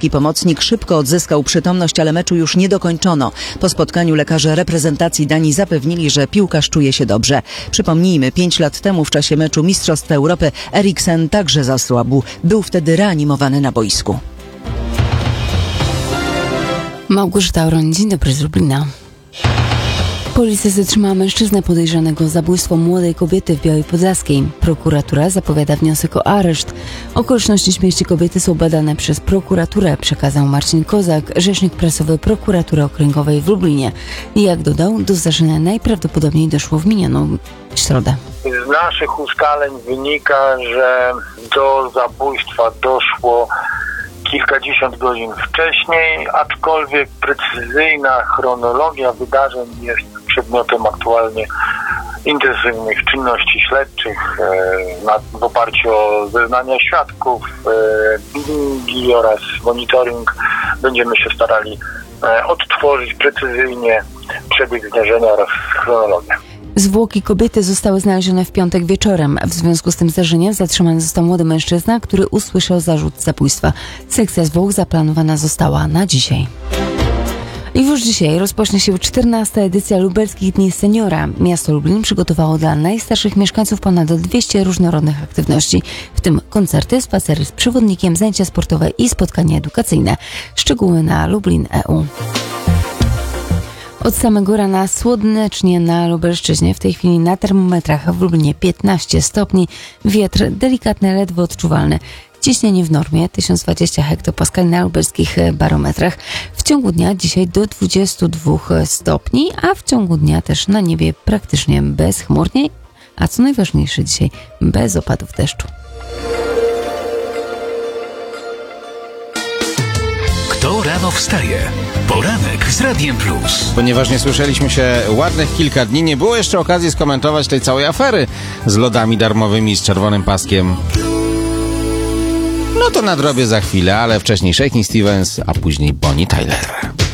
Polski pomocnik szybko odzyskał przytomność, ale meczu już nie dokończono. Po spotkaniu lekarze reprezentacji Danii zapewnili, że piłkarz czuje się dobrze. Przypomnijmy, 5 lat temu w czasie meczu Mistrzostw Europy Eriksen także zasłabł. Był wtedy reanimowany na boisku. Małgorzata Auron, dzień dobry z Lublina. Policja zatrzymała mężczyznę podejrzanego o zabójstwo młodej kobiety w Białej Podlaskiej. Prokuratura zapowiada wniosek o areszt. Okoliczności śmierci kobiety są badane przez prokuraturę, przekazał Marcin Kozak, rzecznik prasowy Prokuratury Okręgowej w Lublinie. I jak dodał, do zdarzenia najprawdopodobniej doszło w minioną środę. Z naszych ustaleń wynika, że do zabójstwa doszło kilkadziesiąt godzin wcześniej, aczkolwiek precyzyjna chronologia wydarzeń jest przedmiotem aktualnie intensywnych czynności śledczych w oparciu o zeznania świadków, bilingi oraz monitoring. Będziemy się starali odtworzyć precyzyjnie przebieg zdarzenia oraz chronologię. Zwłoki kobiety zostały znalezione w piątek wieczorem. W związku z tym zdarzeniem zatrzymany został młody mężczyzna, który usłyszał zarzut zabójstwa. Sekcja zwłok zaplanowana została na dzisiaj. I już dzisiaj rozpocznie się 14. edycja Lubelskich Dni Seniora. Miasto Lublin przygotowało dla najstarszych mieszkańców ponad 200 różnorodnych aktywności, w tym koncerty, spacery z przewodnikiem, zajęcia sportowe i spotkania edukacyjne. Szczegóły na Lublin.eu. Od samego rana słonecznie na Lubelszczyźnie, w tej chwili na termometrach w Lublinie 15 stopni, wiatr delikatny, ledwo odczuwalny. Ciśnienie w normie 1020 hektopaskali na lubelskich barometrach. W ciągu dnia dzisiaj do 22 stopni, a w ciągu dnia też na niebie praktycznie bezchmurnie, a co najważniejsze dzisiaj bez opadów deszczu. Kto rano wstaje? Poranek z Radiem Plus. Ponieważ nie słyszeliśmy się ładnych kilka dni, nie było jeszcze okazji skomentować tej całej afery z lodami darmowymi z czerwonym paskiem. No to nadrobię za chwilę, ale wcześniej Shakin' Stevens, a później Bonnie Tyler.